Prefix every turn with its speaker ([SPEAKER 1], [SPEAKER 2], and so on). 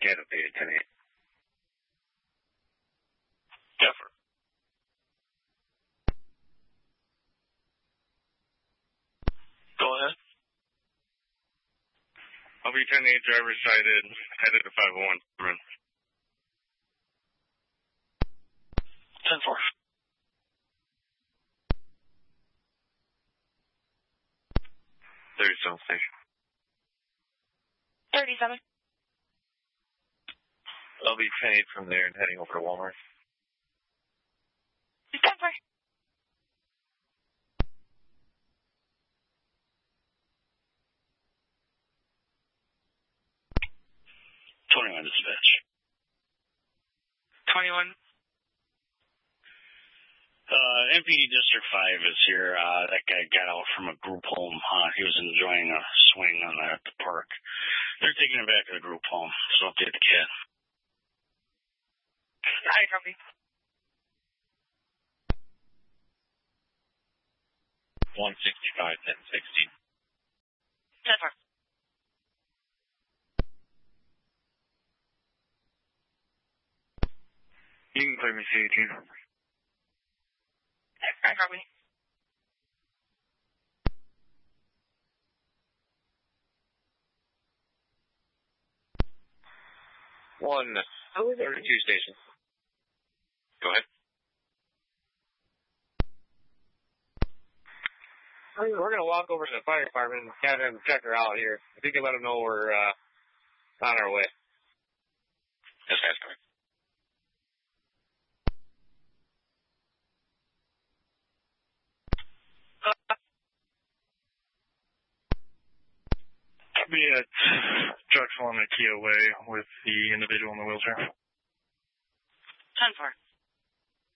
[SPEAKER 1] CAD updated 10-8.
[SPEAKER 2] Jeffer. Go ahead.
[SPEAKER 3] I'll be 10-8, driver sighted, headed to 501.
[SPEAKER 2] 10-4.
[SPEAKER 1] 37 station.
[SPEAKER 4] 37.
[SPEAKER 1] I'll be 10-8 from there and heading over to Walmart.
[SPEAKER 4] 10-4.
[SPEAKER 2] Dispatch.
[SPEAKER 4] 21.
[SPEAKER 2] MPD District 5 is here. That guy got out from a group home. He was enjoying a swing on at the park. They're taking him back to the group home, so update the CAD.
[SPEAKER 4] Hi, copy.
[SPEAKER 1] 165, 10-16.
[SPEAKER 4] 10-4.
[SPEAKER 3] You can clear me C18.
[SPEAKER 4] Hi, copy.
[SPEAKER 1] One 32 station. Go ahead.
[SPEAKER 3] We're going to walk over to the fire department and have them check her out here. If you can let them know we're on our way.
[SPEAKER 1] Yes, guys, coming.
[SPEAKER 3] I'll be at Drexel on the Kia Way with the individual in the wheelchair.
[SPEAKER 4] 10-4.